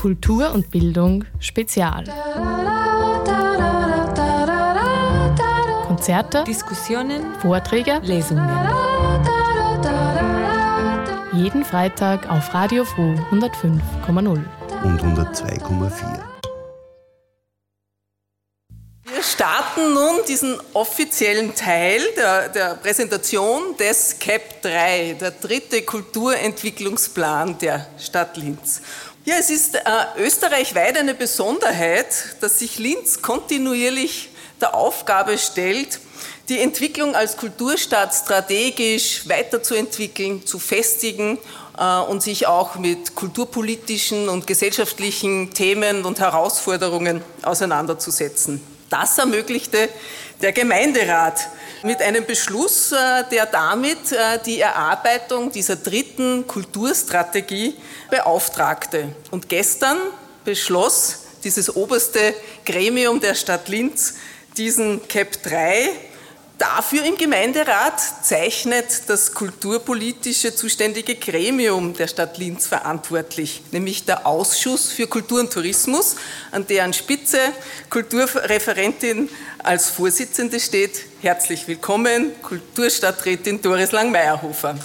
Kultur und Bildung Spezial. Konzerte, Diskussionen, Vorträge, Lesungen. Jeden Freitag auf Radio Froh 105,0 und 102,4. Wir starten nun diesen offiziellen Teil der Präsentation des CAP 3, der dritte Kulturentwicklungsplan der Stadt Linz. Ja, es ist österreichweit eine Besonderheit, dass sich Linz kontinuierlich der Aufgabe stellt, die Entwicklung als Kulturstadt strategisch weiterzuentwickeln, zu festigen und sich auch mit kulturpolitischen und gesellschaftlichen Themen und Herausforderungen auseinanderzusetzen. Das ermöglichte der Gemeinderat mit einem Beschluss, der damit die Erarbeitung dieser dritten Kulturstrategie beauftragte. Und gestern beschloss dieses oberste Gremium der Stadt Linz diesen CAP 3. Dafür im Gemeinderat zeichnet das kulturpolitische zuständige Gremium der Stadt Linz verantwortlich, nämlich der Ausschuss für Kultur und Tourismus, an deren Spitze Kulturreferentin als Vorsitzende steht. Herzlich willkommen, Kulturstadträtin Doris Lang-Meierhofer.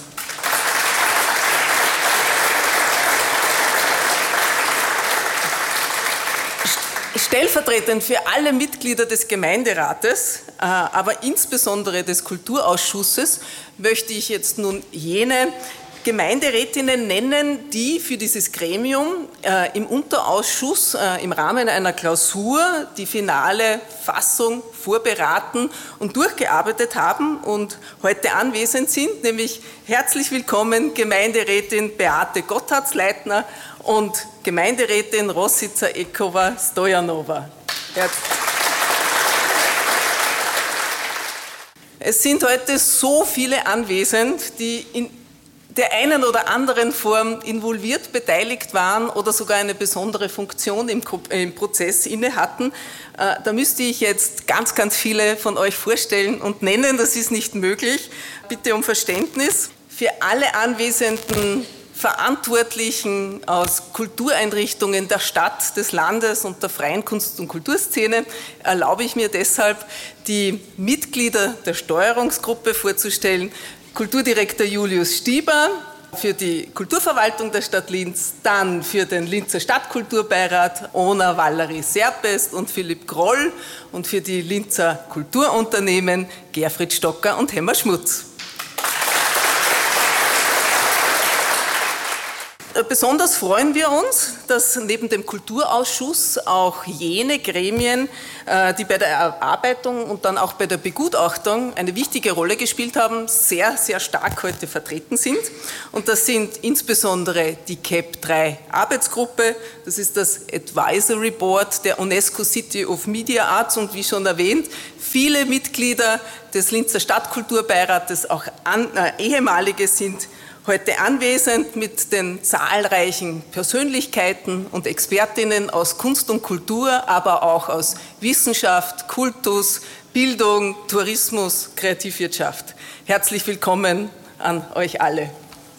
Stellvertretend für alle Mitglieder des Gemeinderates, aber insbesondere des Kulturausschusses, möchte ich jetzt nun jene Gemeinderätinnen nennen, die für dieses Gremium im Unterausschuss im Rahmen einer Klausur die finale Fassung vorberaten und durchgearbeitet haben und heute anwesend sind, nämlich herzlich willkommen Gemeinderätin Beate Gotthardtsleitner und Gemeinderätin Rosica Ekova-Stojanova. Es sind heute so viele anwesend, die in der einen oder anderen Form involviert, beteiligt waren oder sogar eine besondere Funktion im Prozess inne hatten. Da müsste ich jetzt ganz, ganz viele von euch vorstellen und nennen. Das ist nicht möglich. Bitte um Verständnis. Für alle anwesenden Verantwortlichen aus Kultureinrichtungen der Stadt, des Landes und der freien Kunst- und Kulturszene erlaube ich mir deshalb, die Mitglieder der Steuerungsgruppe vorzustellen. Kulturdirektor Julius Stieber für die Kulturverwaltung der Stadt Linz, dann für den Linzer Stadtkulturbeirat Ona Valerie Serpest und Philipp Groll und für die Linzer Kulturunternehmen Gerfried Stocker und Hemmer Schmutz. Besonders freuen wir uns, dass neben dem Kulturausschuss auch jene Gremien, die bei der Erarbeitung und dann auch bei der Begutachtung eine wichtige Rolle gespielt haben, sehr, sehr stark heute vertreten sind. Und das sind insbesondere die CAP 3 Arbeitsgruppe, das ist das Advisory Board der UNESCO City of Media Arts und wie schon erwähnt, viele Mitglieder des Linzer Stadtkulturbeirates, auch ehemalige, sind heute anwesend mit den zahlreichen Persönlichkeiten und Expertinnen aus Kunst und Kultur, aber auch aus Wissenschaft, Kultus, Bildung, Tourismus, Kreativwirtschaft. Herzlich willkommen an euch alle.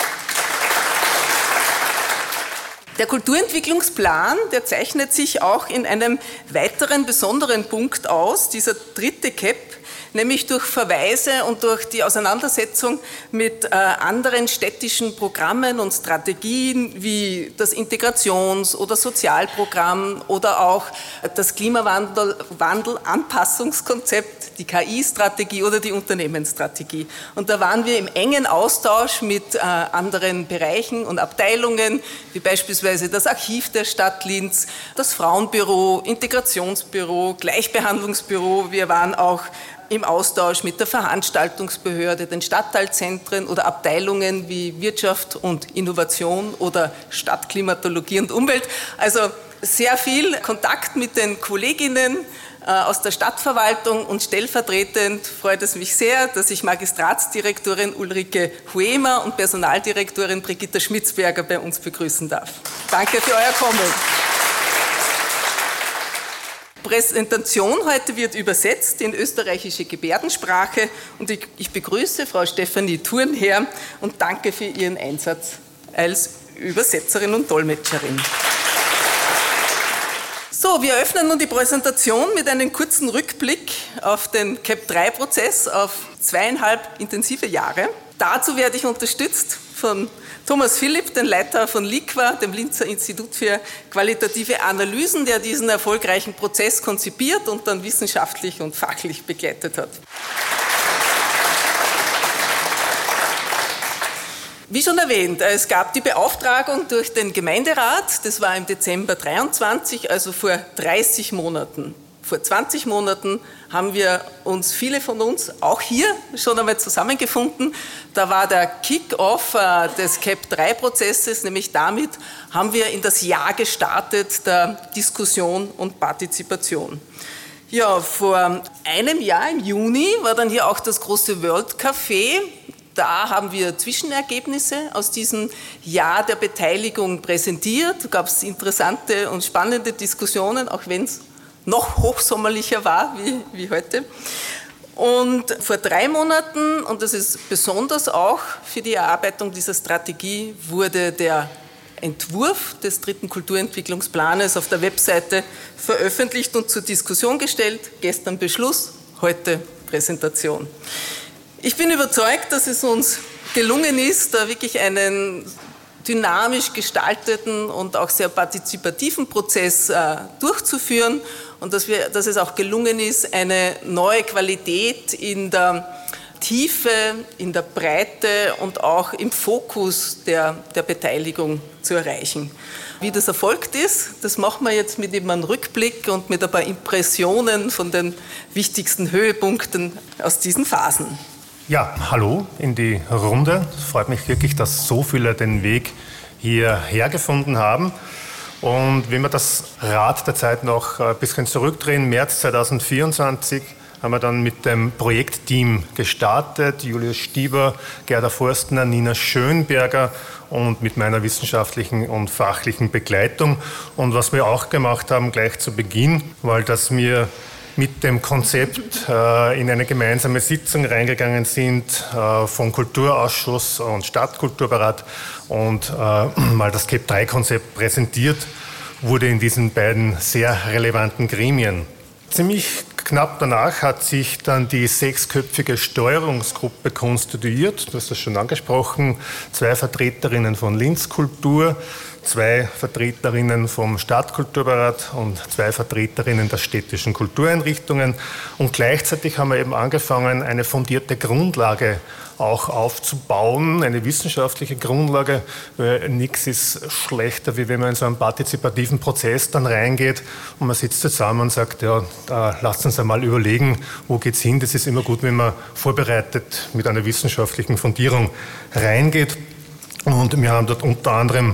Der Kulturentwicklungsplan, der zeichnet sich auch in einem weiteren besonderen Punkt aus, dieser dritte CAP, nämlich durch Verweise und durch die Auseinandersetzung mit anderen städtischen Programmen und Strategien wie das Integrations- oder Sozialprogramm oder auch das Klimawandel-Anpassungskonzept, die KI-Strategie oder die Unternehmensstrategie. Und da waren wir im engen Austausch mit anderen Bereichen und Abteilungen, wie beispielsweise das Archiv der Stadt Linz, das Frauenbüro, Integrationsbüro, Gleichbehandlungsbüro. Wir waren auch im Austausch mit der Veranstaltungsbehörde, den Stadtteilzentren oder Abteilungen wie Wirtschaft und Innovation oder Stadtklimatologie und Umwelt. Also sehr viel Kontakt mit den Kolleginnen aus der Stadtverwaltung und stellvertretend freut es mich sehr, dass ich Magistratsdirektorin Ulrike Huemer und Personaldirektorin Brigitta Schmitzberger bei uns begrüßen darf. Danke für euer Kommen. Präsentation heute wird übersetzt in österreichische Gebärdensprache und ich begrüße Frau Stefanie Thurnherr und danke für Ihren Einsatz als Übersetzerin und Dolmetscherin. So, wir öffnen nun die Präsentation mit einem kurzen Rückblick auf den CAP3-Prozess auf 2,5 intensive Jahre. Dazu werde ich unterstützt von Thomas Philipp, den Leiter von LIQUA, dem Linzer Institut für qualitative Analysen, der diesen erfolgreichen Prozess konzipiert und dann wissenschaftlich und fachlich begleitet hat. Wie schon erwähnt, es gab die Beauftragung durch den Gemeinderat, das war im Dezember 23, also vor 30 Monaten. Vor 20 Monaten haben wir uns, viele von uns, auch hier schon einmal zusammengefunden. Da war der Kick-off des CAP3-Prozesses, nämlich damit haben wir in das Jahr gestartet der Diskussion und Partizipation. Ja, vor einem Jahr, im Juni, war dann hier auch das große World Café. Da haben wir Zwischenergebnisse aus diesem Jahr der Beteiligung präsentiert. Da gab es interessante und spannende Diskussionen, auch wenn es noch hochsommerlicher war wie heute. Und vor 3 Monaten, und das ist besonders auch für die Erarbeitung dieser Strategie, wurde der Entwurf des 3. Kulturentwicklungsplanes auf der Webseite veröffentlicht und zur Diskussion gestellt. Gestern Beschluss, heute Präsentation. Ich bin überzeugt, dass es uns gelungen ist, da wirklich einen dynamisch gestalteten und auch sehr partizipativen Prozess durchzuführen und dass es auch gelungen ist, eine neue Qualität in der Tiefe, in der Breite und auch im Fokus der Beteiligung zu erreichen. Wie das erfolgt ist, das machen wir jetzt mit einem Rückblick und mit ein paar Impressionen von den wichtigsten Höhepunkten aus diesen Phasen. Ja, hallo in die Runde. Es freut mich wirklich, dass so viele den Weg hierher gefunden haben. Und wenn wir das Rad der Zeit noch ein bisschen zurückdrehen, März 2024 haben wir dann mit dem Projektteam gestartet. Julius Stieber, Gerda Forstner, Nina Schönberger und mit meiner wissenschaftlichen und fachlichen Begleitung. Und was wir auch gemacht haben gleich zu Beginn, weil dass wir mit dem Konzept in eine gemeinsame Sitzung reingegangen sind vom Kulturausschuss und Stadtkulturberat und mal das CAP3-Konzept präsentiert wurde in diesen beiden sehr relevanten Gremien. Ziemlich knapp danach hat sich dann die 6-köpfige Steuerungsgruppe konstituiert. Du hast das schon angesprochen. 2 Vertreterinnen von Linz Kultur, 2 Vertreterinnen vom Stadtkulturberat und 2 Vertreterinnen der städtischen Kultureinrichtungen. Und gleichzeitig haben wir eben angefangen, eine fundierte Grundlage auch aufzubauen, eine wissenschaftliche Grundlage, weil nichts ist schlechter, wie wenn man in so einen partizipativen Prozess dann reingeht und man sitzt zusammen und sagt, ja, lasst uns einmal überlegen, wo geht's hin. Das ist immer gut, wenn man vorbereitet mit einer wissenschaftlichen Fundierung reingeht. Und wir haben dort unter anderem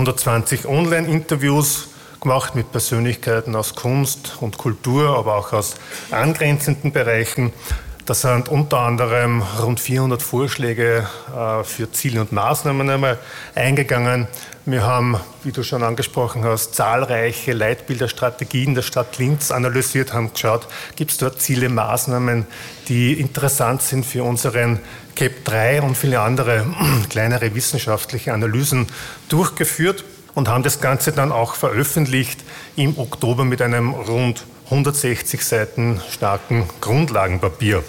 120 Online-Interviews gemacht mit Persönlichkeiten aus Kunst und Kultur, aber auch aus angrenzenden Bereichen. Da sind unter anderem rund 400 Vorschläge für Ziele und Maßnahmen einmal eingegangen. Wir haben, wie du schon angesprochen hast, zahlreiche Leitbilder, Strategien der Stadt Linz analysiert, haben geschaut, gibt es dort Ziele, Maßnahmen, die interessant sind für unseren CAP3 und viele andere kleinere wissenschaftliche Analysen durchgeführt und haben das Ganze dann auch veröffentlicht im Oktober mit einem rund 160 Seiten starken Grundlagenpapier.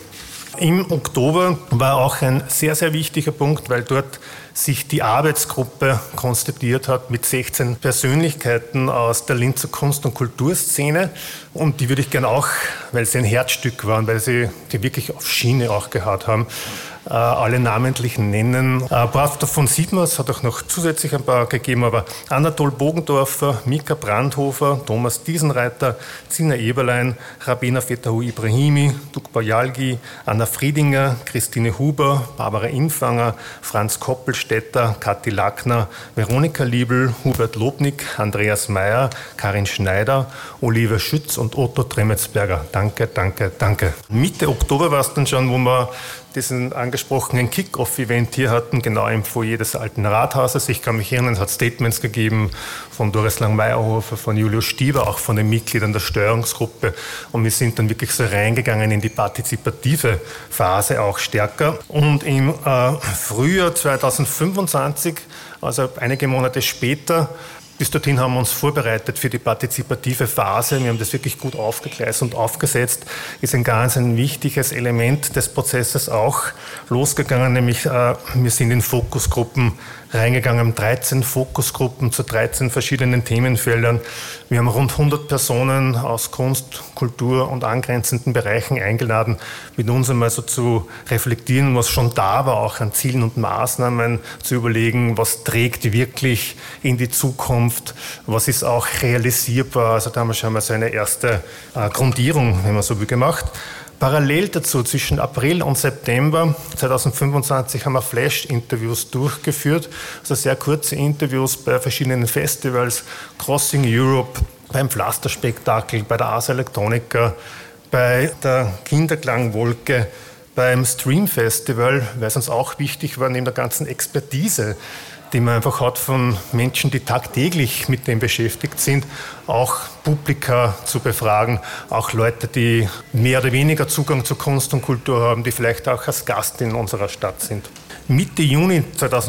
Im Oktober war auch ein sehr, sehr wichtiger Punkt, weil dort sich die Arbeitsgruppe konstituiert hat mit 16 Persönlichkeiten aus der Linzer Kunst- und Kulturszene. Und die würde ich gerne auch, weil sie ein Herzstück waren, weil sie die wirklich auf Schiene auch gehabt haben, alle namentlich nennen. Ein paar davon sieht man, es hat auch noch zusätzlich ein paar gegeben, aber Anatol Bogendorfer, Mika Brandhofer, Thomas Diesenreiter, Zina Eberlein, Rabina Fetahu Ibrahimi, Dukba Yalgi, Anna Friedinger, Christine Huber, Barbara Infanger, Franz Koppelstetter, Kathi Lackner, Veronika Liebel, Hubert Lobnick, Andreas Meyer, Karin Schneider, Oliver Schütz und Otto Tremetsberger. Danke, danke, danke. Mitte Oktober war es dann schon, wo wir diesen angesprochenen Kick-Off-Event hier hatten, genau im Foyer des alten Rathauses. Ich kann mich erinnern, es hat Statements gegeben von Doris Lang-Meyerhofer, von Julius Stieber, auch von den Mitgliedern der Steuerungsgruppe. Und wir sind dann wirklich so reingegangen in die partizipative Phase auch stärker. Und im Frühjahr 2025, also einige Monate später, Bis dorthin haben wir uns vorbereitet für die partizipative Phase. Wir haben das wirklich gut aufgegleist und aufgesetzt. Ist ein ganz ein wichtiges Element des Prozesses auch losgegangen, nämlich wir sind in Fokusgruppen reingegangen, haben 13 Fokusgruppen zu 13 verschiedenen Themenfeldern. Wir haben rund 100 Personen aus Kunst, Kultur und angrenzenden Bereichen eingeladen, mit uns einmal so zu reflektieren, was schon da war, auch an Zielen und Maßnahmen zu überlegen, was trägt wirklich in die Zukunft, was ist auch realisierbar. Also da haben wir schon mal so eine erste Grundierung, wenn man so will, gemacht. Parallel dazu, zwischen April und September 2025 haben wir Flash-Interviews durchgeführt, also sehr kurze Interviews bei verschiedenen Festivals, Crossing Europe, beim Pflasterspektakel, bei der Ars Electronica, bei der Kinderklangwolke, beim Stream Festival, weil es uns auch wichtig war, neben der ganzen Expertise, die man einfach hat von Menschen, die tagtäglich mit dem beschäftigt sind, auch Publika zu befragen, auch Leute, die mehr oder weniger Zugang zu Kunst und Kultur haben, die vielleicht auch als Gast in unserer Stadt sind. Mitte Juni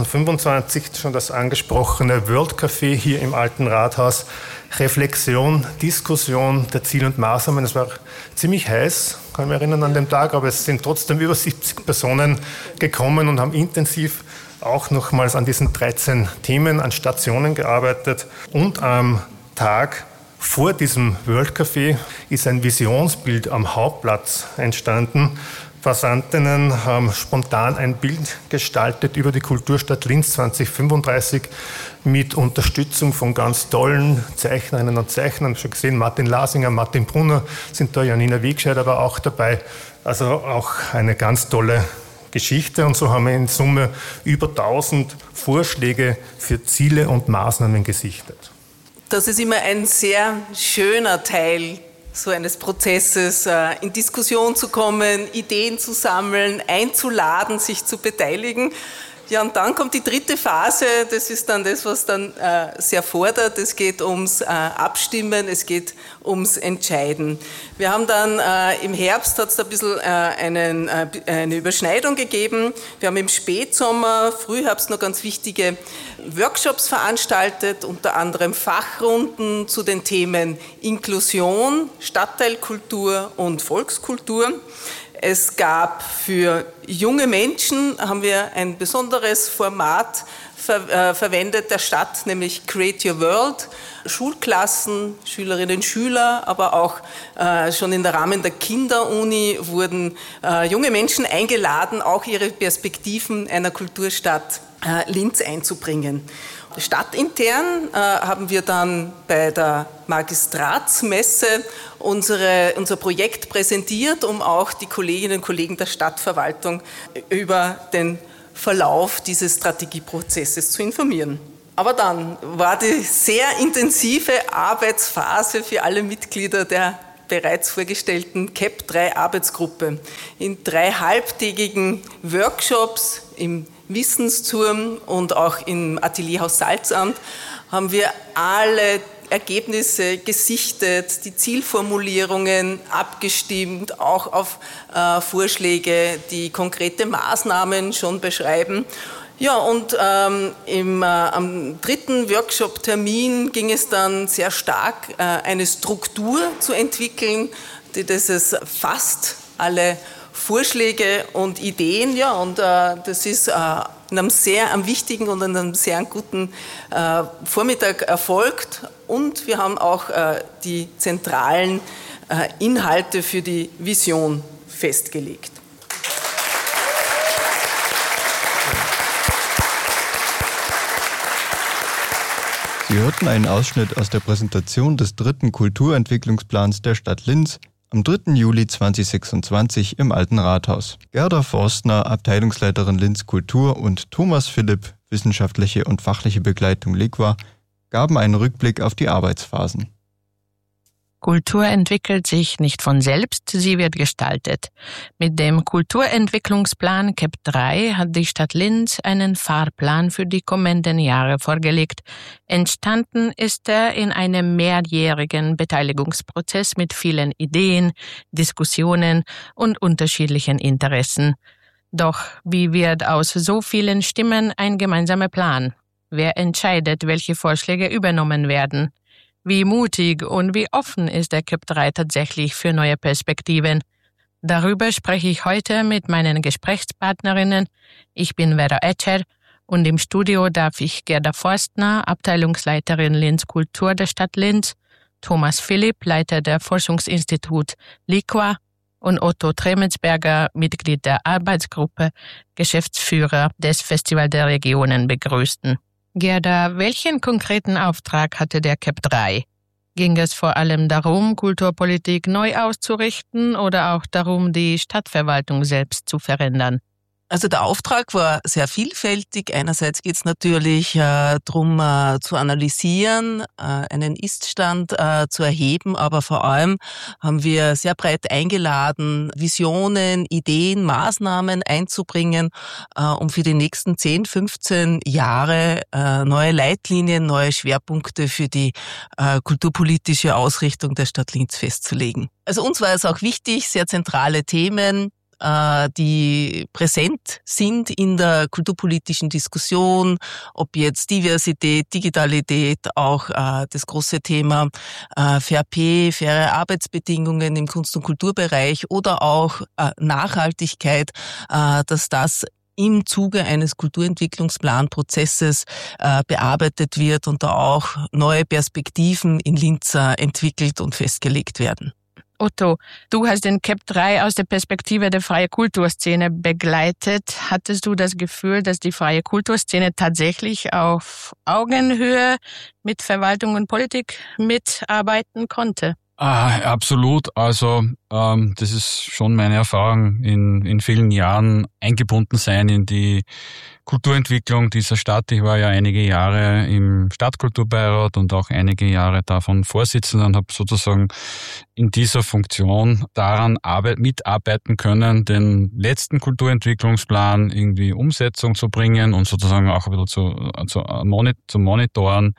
2025 schon das angesprochene World Café hier im Alten Rathaus. Reflexion, Diskussion der Ziele und Maßnahmen. Es war ziemlich heiß, kann ich mich erinnern an den Tag, aber es sind trotzdem über 70 Personen gekommen und haben intensiv auch nochmals an diesen 13 Themen, an Stationen gearbeitet. Und am Tag vor diesem World Café ist ein Visionsbild am Hauptplatz entstanden. Passantinnen haben spontan ein Bild gestaltet über die Kulturstadt Linz 2035 mit Unterstützung von ganz tollen Zeichnerinnen und Zeichnern. Ich habe schon gesehen, Martin Lasinger, Martin Brunner sind da, Janina Wegscheider war auch dabei. Also auch eine ganz tolle Geschichte, und so haben wir in Summe über 1000 Vorschläge für Ziele und Maßnahmen gesichtet. Das ist immer ein sehr schöner Teil so eines Prozesses, in Diskussion zu kommen, Ideen zu sammeln, einzuladen, sich zu beteiligen. Ja, und dann kommt die dritte Phase, das ist dann das, was dann sehr fordert. Es geht ums Abstimmen, es geht ums Entscheiden. Wir haben dann im Herbst hat es da ein bisschen eine Überschneidung gegeben. Wir haben im Spätsommer, Frühherbst noch ganz wichtige Workshops veranstaltet, unter anderem Fachrunden zu den Themen Inklusion, Stadtteilkultur und Volkskultur. Es gab für junge Menschen, haben wir ein besonderes Format verwendet der Stadt, nämlich Create Your World. Schulklassen, Schülerinnen und Schüler, aber auch schon im Rahmen der Kinderuni wurden junge Menschen eingeladen, auch ihre Perspektiven einer Kulturstadt Linz einzubringen. Stadtintern haben wir dann bei der Magistratsmesse unser Projekt präsentiert, um auch die Kolleginnen und Kollegen der Stadtverwaltung über den Verlauf dieses Strategieprozesses zu informieren. Aber dann war die sehr intensive Arbeitsphase für alle Mitglieder der bereits vorgestellten CAP3-Arbeitsgruppe. In 3 halbtägigen Workshops im Wissensturm und auch im Atelierhaus Salzamt haben wir alle Ergebnisse gesichtet, die Zielformulierungen abgestimmt, auch auf Vorschläge, die konkrete Maßnahmen schon beschreiben. Ja, und am 3. Workshop-Termin ging es dann sehr stark, eine Struktur zu entwickeln, die das fast alle Vorschläge und Ideen, ja, und das ist in einem sehr wichtigen und einem sehr guten Vormittag erfolgt, und wir haben auch die zentralen Inhalte für die Vision festgelegt. Sie hörten einen Ausschnitt aus der Präsentation des 3. Kulturentwicklungsplans der Stadt Linz am 3. Juli 2026 im Alten Rathaus. Gerda Forstner, Abteilungsleiterin Linz Kultur, und Thomas Philipp, wissenschaftliche und fachliche Begleitung LIQUA, gaben einen Rückblick auf die Arbeitsphasen. Kultur entwickelt sich nicht von selbst, sie wird gestaltet. Mit dem Kulturentwicklungsplan CAP3 hat die Stadt Linz einen Fahrplan für die kommenden Jahre vorgelegt. Entstanden ist er in einem mehrjährigen Beteiligungsprozess mit vielen Ideen, Diskussionen und unterschiedlichen Interessen. Doch wie wird aus so vielen Stimmen ein gemeinsamer Plan? Wer entscheidet, welche Vorschläge übernommen werden? Wie mutig und wie offen ist der KEP 3 tatsächlich für neue Perspektiven? Darüber spreche ich heute mit meinen Gesprächspartnerinnen. Ich bin Vera Etscher und im Studio darf ich Gerda Forstner, Abteilungsleiterin Linz Kultur der Stadt Linz, Thomas Philipp, Leiter der Forschungsinstitut LIQUA und Otto Tremelsberger, Mitglied der Arbeitsgruppe, Geschäftsführer des Festival der Regionen begrüßten. Gerda, welchen konkreten Auftrag hatte der KEP 3? Ging es vor allem darum, Kulturpolitik neu auszurichten oder auch darum, die Stadtverwaltung selbst zu verändern? Also der Auftrag war sehr vielfältig. Einerseits geht es natürlich darum, zu analysieren, einen Ist-Stand zu erheben, aber vor allem haben wir sehr breit eingeladen, Visionen, Ideen, Maßnahmen einzubringen, um für die nächsten 10, 15 Jahre neue Leitlinien, neue Schwerpunkte für die kulturpolitische Ausrichtung der Stadt Linz festzulegen. Also uns war es auch wichtig, sehr zentrale Themen, die präsent sind in der kulturpolitischen Diskussion, ob jetzt Diversität, Digitalität, auch das große Thema FAIR, faire Arbeitsbedingungen im Kunst- und Kulturbereich oder auch Nachhaltigkeit, dass das im Zuge eines Kulturentwicklungsplanprozesses bearbeitet wird und da auch neue Perspektiven in Linz entwickelt und festgelegt werden. Otto, du hast den KEP 3 aus der Perspektive der freien Kulturszene begleitet. Hattest du das Gefühl, dass die freie Kulturszene tatsächlich auf Augenhöhe mit Verwaltung und Politik mitarbeiten konnte? Absolut. Also das ist schon meine Erfahrung in vielen Jahren eingebunden sein in die Kulturentwicklung dieser Stadt. Ich war ja einige Jahre im Stadtkulturbeirat und auch einige Jahre davon Vorsitzender und habe sozusagen in dieser Funktion daran mitarbeiten können, den letzten Kulturentwicklungsplan irgendwie Umsetzung zu bringen und sozusagen auch ein bisschen zu monitoren,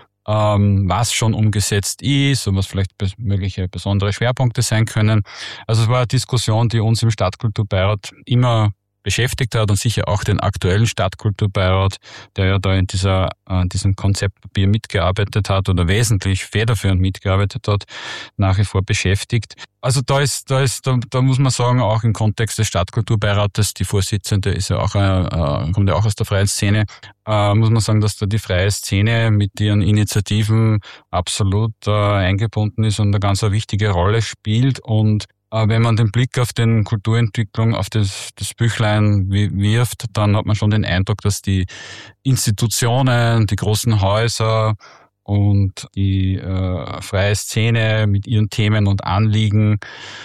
was schon umgesetzt ist und was vielleicht mögliche besondere Schwerpunkte sein können. Also es war eine Diskussion, die uns im Stadtkulturbeirat immer beschäftigt hat und sicher auch den aktuellen Stadtkulturbeirat, der ja da in diesem Konzeptpapier mitgearbeitet hat oder wesentlich federführend mitgearbeitet hat, nach wie vor beschäftigt. Also da muss man sagen, auch im Kontext des Stadtkulturbeirates, die Vorsitzende ist ja auch kommt ja auch aus der freien Szene, muss man sagen, dass da die freie Szene mit ihren Initiativen absolut eingebunden ist und eine ganz wichtige Rolle spielt. Und wenn man den Blick auf den Kulturentwicklung, auf das Büchlein wirft, dann hat man schon den Eindruck, dass die Institutionen, die großen Häuser und die freie Szene mit ihren Themen und Anliegen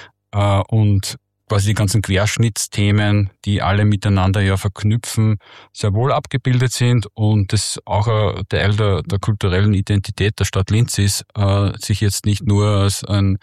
und quasi die ganzen Querschnittsthemen, die alle miteinander ja verknüpfen, sehr wohl abgebildet sind und das auch ein Teil der kulturellen Identität der Stadt Linz ist, sich jetzt nicht nur als ein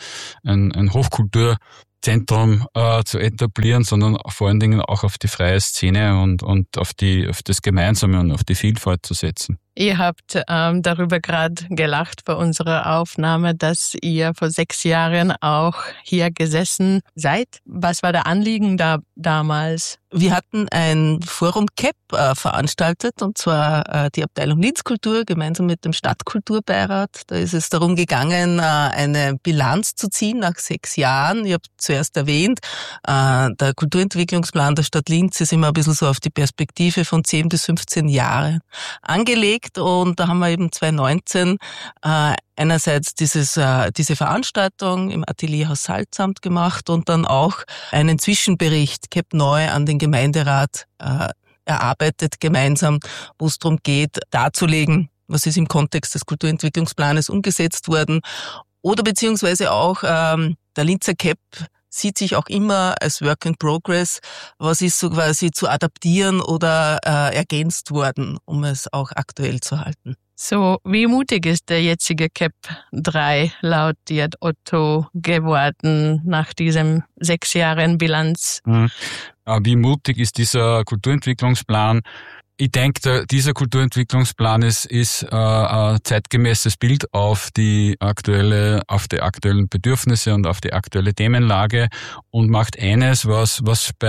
Hochkulturzentrum zu etablieren, sondern vor allen Dingen auch auf die freie Szene und auf das Gemeinsame und auf die Vielfalt zu setzen. Ihr habt darüber gerade gelacht bei unserer Aufnahme, dass ihr vor 6 Jahren auch hier gesessen seid. Was war der Anliegen damals? Wir hatten ein Forum KEP veranstaltet, und zwar die Abteilung Linz Kultur gemeinsam mit dem Stadtkulturbeirat. Da ist es darum gegangen, eine Bilanz zu ziehen nach 6 Jahren. Ich habe zuerst erwähnt, der Kulturentwicklungsplan der Stadt Linz ist immer ein bisschen so auf die Perspektive von 10 bis 15 Jahre angelegt. Und da haben wir eben 2019 einerseits diese Veranstaltung im Atelierhaus Salzamt gemacht und dann auch einen Zwischenbericht KEP neu an den Gemeinderat erarbeitet gemeinsam, wo es darum geht, darzulegen, was ist im Kontext des Kulturentwicklungsplanes umgesetzt worden oder beziehungsweise auch der Linzer KEP sieht sich auch immer als Work in Progress, was ist so quasi zu adaptieren oder ergänzt worden, um es auch aktuell zu halten. So, wie mutig ist der jetzige KEP 3 laut dir, Otto, geworden nach diesem 6 Jahren Bilanz? Wie mutig ist dieser Kulturentwicklungsplan? ich denke, dieser Kulturentwicklungsplan ist ein zeitgemäßes Bild auf die aktuellen Bedürfnisse und auf die aktuelle Themenlage und macht eines, was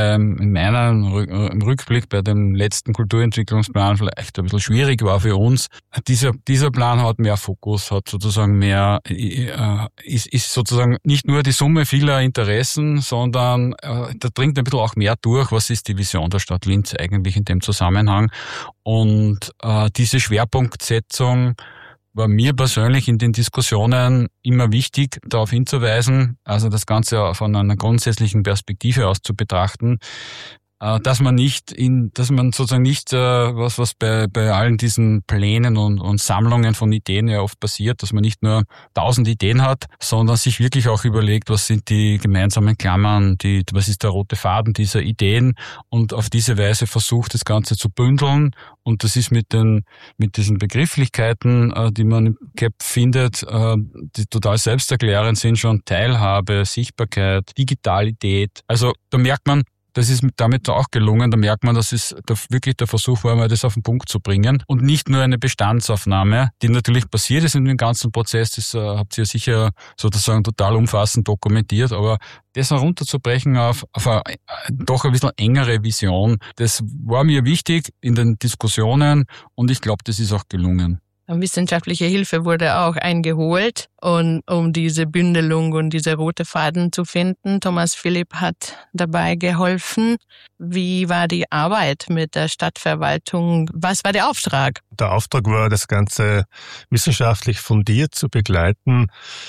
im Rückblick bei dem letzten Kulturentwicklungsplan vielleicht ein bisschen schwierig war für uns. Dieser Plan hat mehr Fokus, hat sozusagen mehr, ist sozusagen nicht nur die Summe vieler Interessen, sondern da dringt ein bisschen auch mehr durch, was ist die Vision der Stadt Linz eigentlich in dem Zusammenhang. Und diese Schwerpunktsetzung war mir persönlich in den Diskussionen immer wichtig, darauf hinzuweisen, also das Ganze von einer grundsätzlichen Perspektive aus zu betrachten, dass man sozusagen nicht, was bei allen diesen Plänen und Sammlungen von Ideen ja oft passiert, dass man nicht nur 1000 Ideen hat, sondern sich wirklich auch überlegt, was sind die gemeinsamen Klammern, was ist der rote Faden dieser Ideen und auf diese Weise versucht, das Ganze zu bündeln. Und das ist mit diesen Begrifflichkeiten, die man im CAP findet, die total selbsterklärend sind, schon Teilhabe, Sichtbarkeit, Digitalität. Also da merkt man, das ist damit auch gelungen. Da merkt man, dass es wirklich der Versuch war, mal das auf den Punkt zu bringen. Und nicht nur eine Bestandsaufnahme, die natürlich passiert ist in dem ganzen Prozess. Das habt ihr sicher sozusagen total umfassend dokumentiert. Aber das herunterzubrechen auf eine doch ein bisschen engere Vision, das war mir wichtig in den Diskussionen. Und ich glaube, das ist auch gelungen. Wissenschaftliche Hilfe wurde auch eingeholt, und um diese Bündelung und diese rote Faden zu finden. Thomas Philipp hat dabei geholfen. Wie war die Arbeit mit der Stadtverwaltung? Was war der Auftrag? Der Auftrag war, das Ganze wissenschaftlich fundiert zu begleiten,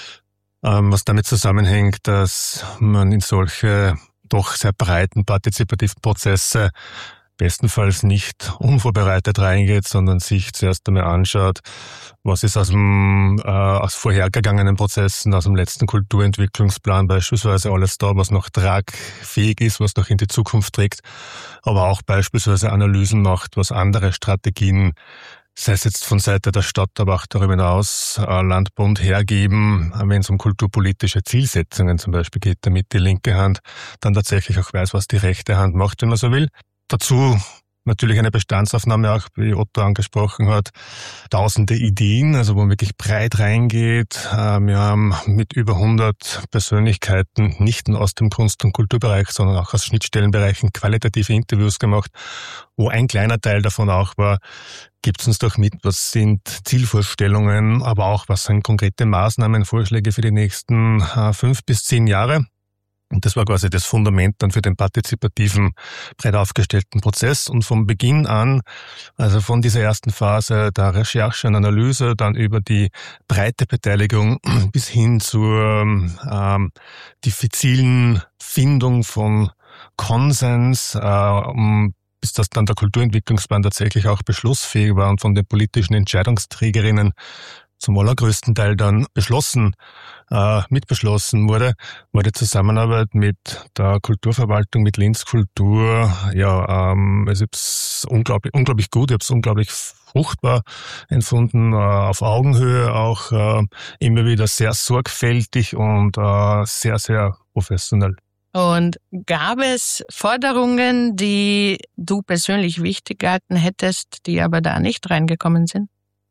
was damit zusammenhängt, dass man in solche doch sehr breiten partizipativen Prozesse bestenfalls nicht unvorbereitet reingeht, sondern sich zuerst einmal anschaut, was ist aus vorhergegangenen Prozessen, aus dem letzten Kulturentwicklungsplan beispielsweise alles da, was noch tragfähig ist, was noch in die Zukunft trägt, aber auch beispielsweise Analysen macht, was andere Strategien, sei es jetzt von Seite der Stadt, aber auch darüber hinaus Land, Bund hergeben, wenn es um kulturpolitische Zielsetzungen zum Beispiel geht, damit die linke Hand dann tatsächlich auch weiß, was die rechte Hand macht, wenn man so will. Dazu natürlich eine Bestandsaufnahme, auch wie Otto angesprochen hat, tausende Ideen, also wo man wirklich breit reingeht. Wir haben mit über 100 Persönlichkeiten, nicht nur aus dem Kunst- und Kulturbereich, sondern auch aus Schnittstellenbereichen, qualitative Interviews gemacht, wo ein kleiner Teil davon auch war, gibt's uns doch mit, was sind Zielvorstellungen, aber auch was sind konkrete Maßnahmen, Vorschläge für die nächsten 5 bis 10 Jahre. Und das war quasi das Fundament dann für den partizipativen, breit aufgestellten Prozess. Und vom Beginn an, also von dieser ersten Phase der Recherche und Analyse, dann über die breite Beteiligung bis hin zur diffizilen Findung von Konsens, bis das dann der Kulturentwicklungsplan tatsächlich auch beschlussfähig war und von den politischen Entscheidungsträgerinnen zum allergrößten Teil dann mitbeschlossen wurde, war die Zusammenarbeit mit der Kulturverwaltung, mit Linz Kultur, ich habe es unglaublich gut, ich habe es unglaublich fruchtbar empfunden, auf Augenhöhe auch immer wieder sehr sorgfältig und sehr, sehr professionell. Und gab es Forderungen, die du persönlich wichtig gehalten hättest, die aber da nicht reingekommen sind?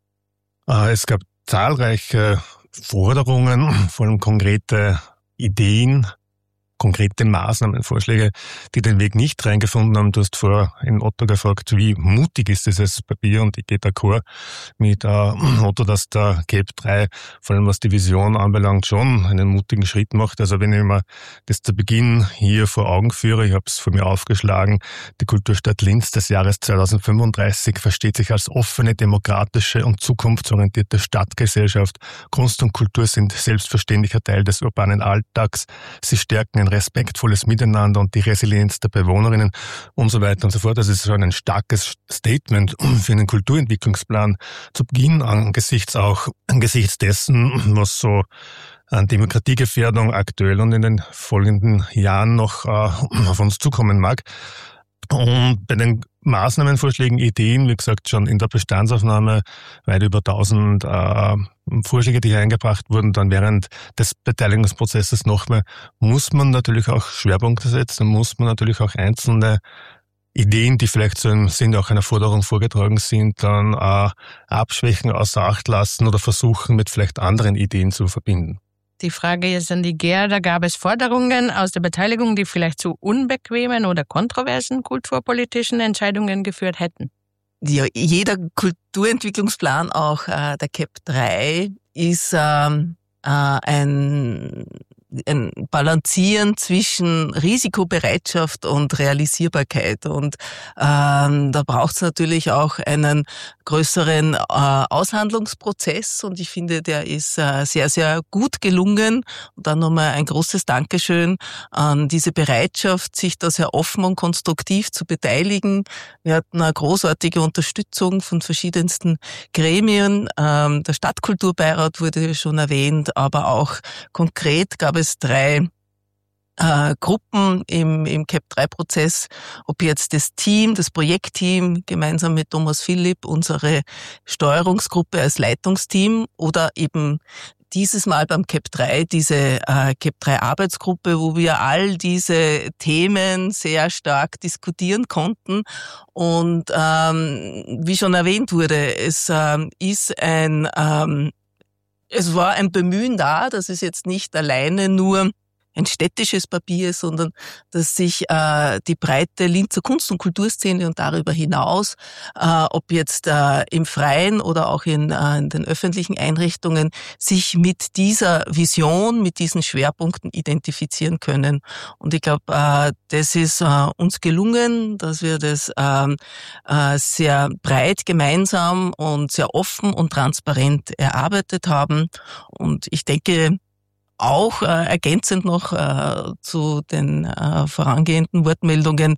Es gab zahlreiche Forderungen, vor allem konkrete Ideen, konkrete Maßnahmenvorschläge, die den Weg nicht reingefunden haben. Du hast vorher in Otto gefragt, wie mutig ist dieses Papier, und ich gehe d'accord mit Otto, dass der CAP 3, vor allem was die Vision anbelangt, schon einen mutigen Schritt macht. Also wenn ich mir das zu Beginn hier vor Augen führe, ich habe es vor mir aufgeschlagen, die Kulturstadt Linz des Jahres 2035 versteht sich als offene, demokratische und zukunftsorientierte Stadtgesellschaft. Kunst und Kultur sind selbstverständlicher Teil des urbanen Alltags. Sie stärken ein respektvolles Miteinander und die Resilienz der Bewohnerinnen und so weiter und so fort. Das ist schon ein starkes Statement für einen Kulturentwicklungsplan zu Beginn, angesichts dessen, was so an Demokratiegefährdung aktuell und in den folgenden Jahren noch auf uns zukommen mag. Und bei den Maßnahmenvorschlägen, Ideen, wie gesagt, schon in der Bestandsaufnahme weit über 1000 Vorschläge, die hier eingebracht wurden, dann während des Beteiligungsprozesses nochmal, muss man natürlich auch Schwerpunkte setzen, muss man natürlich auch einzelne Ideen, die vielleicht so im Sinne auch einer Forderung vorgetragen sind, dann abschwächen, außer Acht lassen oder versuchen, mit vielleicht anderen Ideen zu verbinden. Die Frage ist an die Gerda, gab es Forderungen aus der Beteiligung, die vielleicht zu unbequemen oder kontroversen kulturpolitischen Entscheidungen geführt hätten? Ja, jeder Kulturentwicklungsplan, auch der CAP 3, ist ein Balancieren zwischen Risikobereitschaft und Realisierbarkeit. Und da braucht es natürlich auch einen größeren Aushandlungsprozess. Und ich finde, der ist sehr, sehr gut gelungen. Und dann nochmal ein großes Dankeschön an diese Bereitschaft, sich da sehr offen und konstruktiv zu beteiligen. Wir hatten eine großartige Unterstützung von verschiedensten Gremien. Der Stadtkulturbeirat wurde schon erwähnt, aber auch konkret gab es 3 Gruppen im CAP3-Prozess, ob jetzt das Team, das Projektteam gemeinsam mit Thomas Philipp, unsere Steuerungsgruppe als Leitungsteam oder eben dieses Mal beim CAP3 diese CAP3-Arbeitsgruppe, wo wir all diese Themen sehr stark diskutieren konnten. Und wie schon erwähnt wurde, es war ein Bemühen da, dass es jetzt nicht alleine nur ein städtisches Papier, sondern dass sich die breite Linzer Kunst- und Kulturszene und darüber hinaus, ob jetzt im Freien oder auch in den öffentlichen Einrichtungen, sich mit dieser Vision, mit diesen Schwerpunkten identifizieren können. Und ich glaube, das ist uns gelungen, dass wir das sehr breit gemeinsam und sehr offen und transparent erarbeitet haben. Und ich denke, auch ergänzend noch zu den vorangehenden Wortmeldungen,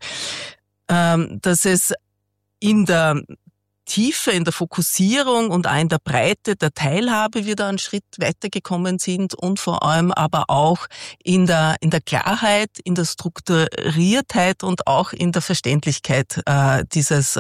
dass es in der Tiefe, in der Fokussierung und auch in der Breite der Teilhabe wir da einen Schritt weitergekommen sind und vor allem aber auch in der Klarheit, in der Strukturiertheit und auch in der Verständlichkeit dieses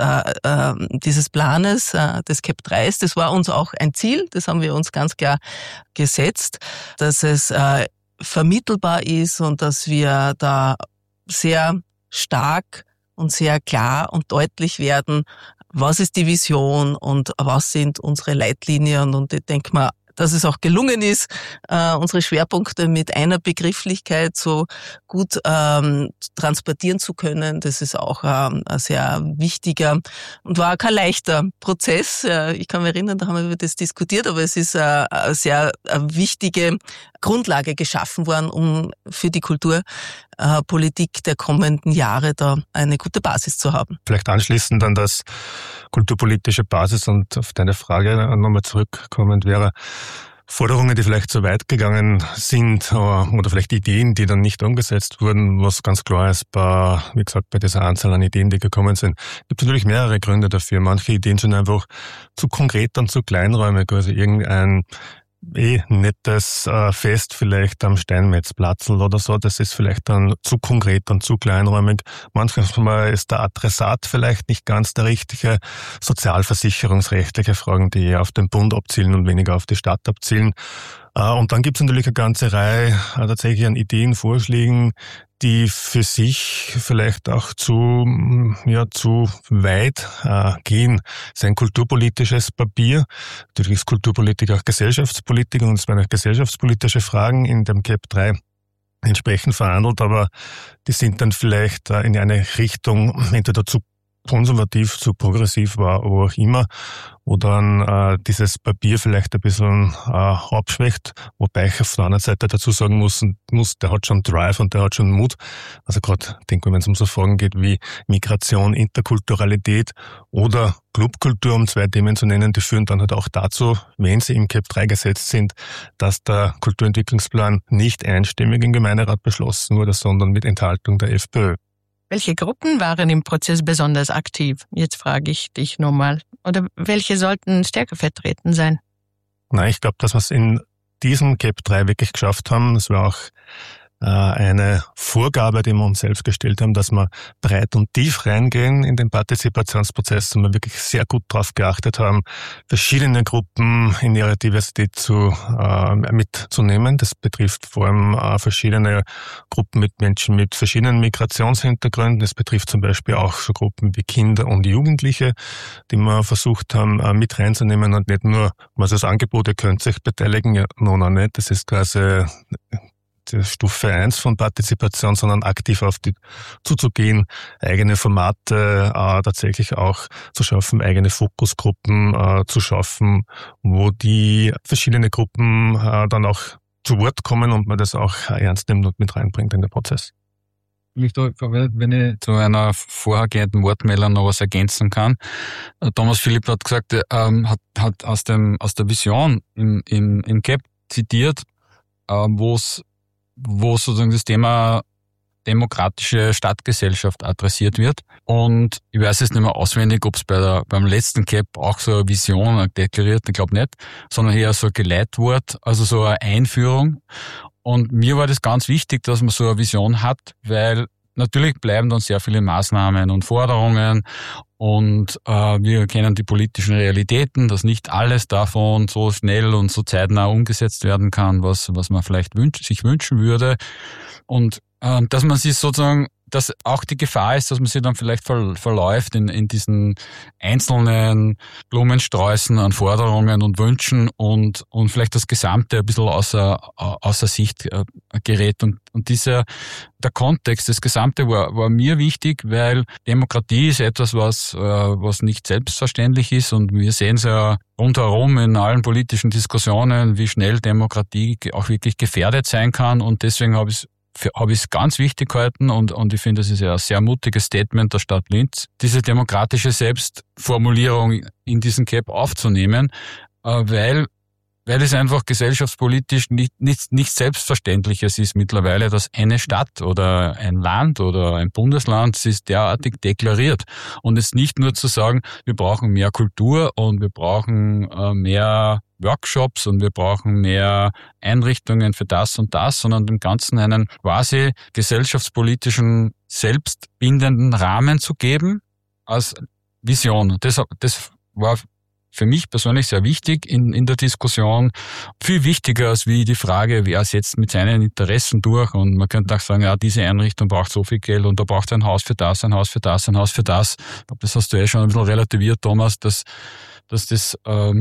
Planes, des CAP 3. Das war uns auch ein Ziel, das haben wir uns ganz klar gesetzt, dass es vermittelbar ist und dass wir da sehr stark und sehr klar und deutlich werden, was ist die Vision und was sind unsere Leitlinien. Und ich denke mal, dass es auch gelungen ist, unsere Schwerpunkte mit einer Begrifflichkeit so gut transportieren zu können. Das ist auch ein sehr wichtiger und war kein leichter Prozess. Ich kann mich erinnern, da haben wir über das diskutiert, aber es ist eine sehr wichtige Grundlage geschaffen worden, um für die Kulturpolitik der kommenden Jahre da eine gute Basis zu haben. Vielleicht anschließend an das kulturpolitische Basis und auf deine Frage nochmal zurückkommend wäre, Forderungen, die vielleicht zu weit gegangen sind oder vielleicht Ideen, die dann nicht umgesetzt wurden, was ganz klar ist, wie gesagt, bei dieser Anzahl an Ideen, die gekommen sind, gibt es natürlich mehrere Gründe dafür. Manche Ideen sind einfach zu konkret und zu kleinräumig, also irgendein nettes Fest vielleicht am Steinmetzplatzl oder so, das ist vielleicht dann zu konkret und zu kleinräumig. Manchmal ist der Adressat vielleicht nicht ganz der richtige. Sozialversicherungsrechtliche Fragen, die eher auf den Bund abzielen und weniger auf die Stadt abzielen. Und dann gibt es natürlich eine ganze Reihe tatsächlich an Ideen, Vorschlägen, die für sich vielleicht auch zu weit gehen. Es ist ein kulturpolitisches Papier. Natürlich ist Kulturpolitik auch Gesellschaftspolitik und es werden auch gesellschaftspolitische Fragen in dem CAP 3 entsprechend verhandelt, aber die sind dann vielleicht in eine Richtung entweder zu konservativ, zu progressiv war, wo auch immer, wo dann dieses Papier vielleicht ein bisschen abschwächt, wobei ich auf der anderen Seite dazu sagen muss, der hat schon Drive und der hat schon Mut. Also gerade, denke ich, wenn es um so Fragen geht wie Migration, Interkulturalität oder Clubkultur, um 2 Themen zu nennen, die führen dann halt auch dazu, wenn sie im CAP 3 gesetzt sind, dass der Kulturentwicklungsplan nicht einstimmig im Gemeinderat beschlossen wurde, sondern mit Enthaltung der FPÖ. Welche Gruppen waren im Prozess besonders aktiv? Jetzt frage ich dich nochmal. Oder welche sollten stärker vertreten sein? Nein, ich glaube, dass wir es in diesem CAP 3 wirklich geschafft haben. Es war auch eine Vorgabe, die wir uns selbst gestellt haben, dass wir breit und tief reingehen in den Partizipationsprozess und wir wirklich sehr gut darauf geachtet haben, verschiedene Gruppen in ihrer Diversität mitzunehmen. Das betrifft vor allem verschiedene Gruppen mit Menschen mit verschiedenen Migrationshintergründen. Das betrifft zum Beispiel auch so Gruppen wie Kinder und Jugendliche, die wir versucht haben mit reinzunehmen und nicht nur, was das Angebot, ihr könnt sich beteiligen, ja, noch nicht. Das ist quasi die Stufe 1 von Partizipation, sondern aktiv auf die zuzugehen, eigene Formate tatsächlich auch zu schaffen, eigene Fokusgruppen zu schaffen, wo die verschiedene Gruppen dann auch zu Wort kommen und man das auch ernst nimmt und mit reinbringt in den Prozess. Wenn ich zu einer vorhergehenden Wortmeldung noch was ergänzen kann. Thomas Philipp hat gesagt, hat aus der Vision im CAP zitiert, wo sozusagen das Thema demokratische Stadtgesellschaft adressiert wird. Und ich weiß jetzt nicht mehr auswendig, ob es beim letzten CAP auch so eine Vision deklariert, ich glaube nicht, sondern eher so ein Geleitwort, also so eine Einführung. Und mir war das ganz wichtig, dass man so eine Vision hat, weil natürlich bleiben dann sehr viele Maßnahmen und Forderungen und wir kennen die politischen Realitäten, dass nicht alles davon so schnell und so zeitnah umgesetzt werden kann, was man vielleicht sich wünschen würde. Und dass man sich sozusagen, dass auch die Gefahr ist, dass man sich dann vielleicht verläuft in diesen einzelnen Blumensträußen an Forderungen und Wünschen und vielleicht das Gesamte ein bisschen außer Sicht gerät. Und der Kontext, das Gesamte war mir wichtig, weil Demokratie ist etwas, was nicht selbstverständlich ist und wir sehen es ja rundherum in allen politischen Diskussionen, wie schnell Demokratie auch wirklich gefährdet sein kann und deswegen habe ich es ganz wichtig gehalten und ich finde, das ist ja ein sehr mutiges Statement der Stadt Linz, diese demokratische Selbstformulierung in diesen CAP aufzunehmen, weil es einfach gesellschaftspolitisch nichts Selbstverständliches ist mittlerweile, dass eine Stadt oder ein Land oder ein Bundesland sich derartig deklariert. Und es nicht nur zu sagen, wir brauchen mehr Kultur und wir brauchen mehr Workshops und wir brauchen mehr Einrichtungen für das und das, sondern dem Ganzen einen quasi gesellschaftspolitischen, selbstbindenden Rahmen zu geben als Vision. Das war für mich persönlich sehr wichtig in der Diskussion. Viel wichtiger als wie die Frage, wer setzt mit seinen Interessen durch. Und man könnte auch sagen, ja, diese Einrichtung braucht so viel Geld und da braucht ein Haus für das, ein Haus für das, ein Haus für das. Ich glaube, das hast du schon ein bisschen relativiert, Thomas, dass das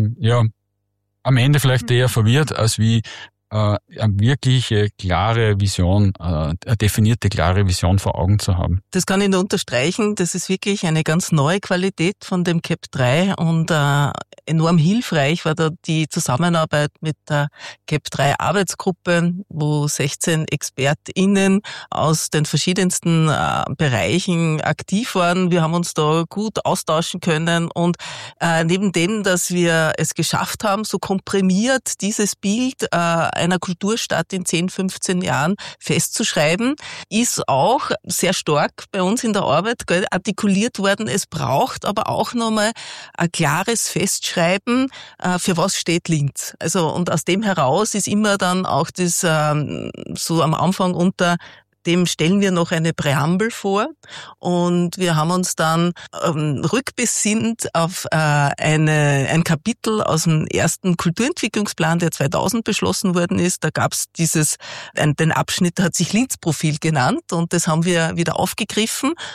am Ende vielleicht eher verwirrt, als wie eine wirkliche klare Vision, eine definierte klare Vision vor Augen zu haben. Das kann ich nur unterstreichen. Das ist wirklich eine ganz neue Qualität von dem CAP 3 und enorm hilfreich war da die Zusammenarbeit mit der CAP 3 Arbeitsgruppe, wo 16 ExpertInnen aus den verschiedensten Bereichen aktiv waren. Wir haben uns da gut austauschen können und neben dem, dass wir es geschafft haben, so komprimiert dieses Bild einer Kulturstadt in 10, 15 Jahren festzuschreiben, ist auch sehr stark bei uns in der Arbeit artikuliert worden. Es braucht aber auch nochmal ein klares Festschreiben, für was steht Linz. Also, und aus dem heraus ist immer dann auch das so am Anfang unter dem stellen wir noch eine Präambel vor und wir haben uns dann rückbesinnt auf ein Kapitel aus dem ersten Kulturentwicklungsplan, der 2000 beschlossen worden ist. Da gab es den Abschnitt, hat sich Linz-Profil genannt und das haben wir wieder aufgegriffen